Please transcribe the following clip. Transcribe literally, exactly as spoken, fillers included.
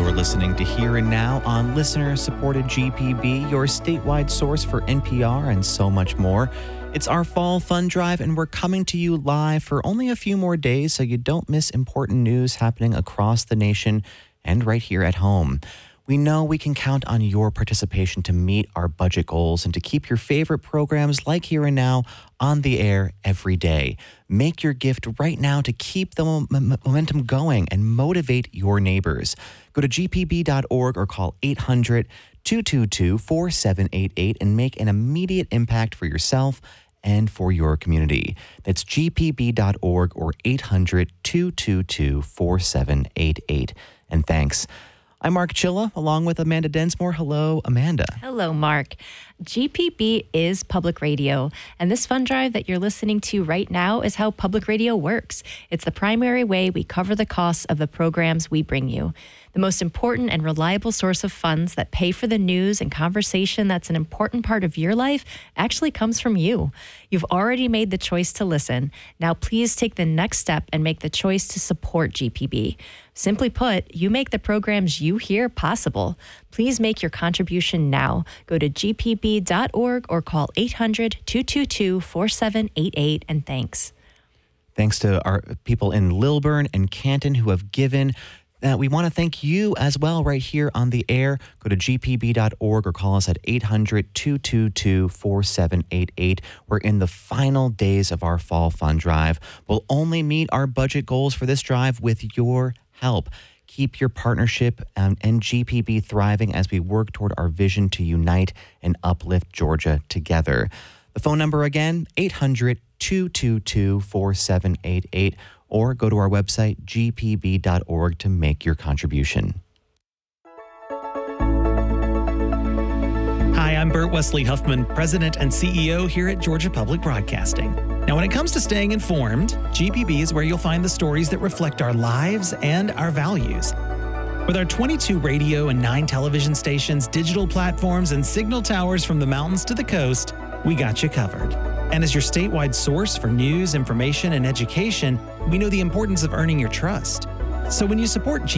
You're listening to Here and Now on listener-supported G P B, your statewide source for N P R and so much more. It's our fall fun drive, and we're coming to you live for only a few more days so you don't miss important news happening across the nation and right here at home. We know we can count on your participation to meet our budget goals and to keep your favorite programs like Here and Now on the air every day. Make your gift right now to keep the mom- momentum going and motivate your neighbors. Go to g p b dot org or call eight hundred, two two two, four seven eight eight and make an immediate impact for yourself and for your community. That's g p b dot org or eight hundred, two two two, four seven eight eight. And thanks. I'm Mark Chilla, along with Amanda Densmore. Hello, Amanda. Hello, Mark. G P B is public radio, and this fund drive that you're listening to right now is how public radio works. It's the primary way we cover the costs of the programs we bring you. The most important and reliable source of funds that pay for the news and conversation that's an important part of your life actually comes from you. You've already made the choice to listen. Now please take the next step and make the choice to support G P B. Simply put, you make the programs you hear possible. Please make your contribution now. Go to g p b dot org or call eight hundred, two two two, four seven eight eight, and thanks. Thanks to our people in Lilburn and Canton who have given. Uh, we want to thank you as well right here on the air. Go to g p b dot org or call us at eight hundred, two two two, four seven eight eight. We're in the final days of our fall fund drive. We'll only meet our budget goals for this drive with your help. Keep your partnership um, and G P B thriving as we work toward our vision to unite and uplift Georgia together. The phone number again, eight hundred, two two two, four seven eight eight. Or go to our website, g p b dot org, to make your contribution. Hi, I'm Bert Wesley Huffman, President and C E O here at Georgia Public Broadcasting. Now, when it comes to staying informed, G P B is where you'll find the stories that reflect our lives and our values. With our twenty-two radio and nine television stations, digital platforms, and signal towers from the mountains to the coast, we got you covered. And as your statewide source for news, information, and education, we know the importance of earning your trust. So when you support G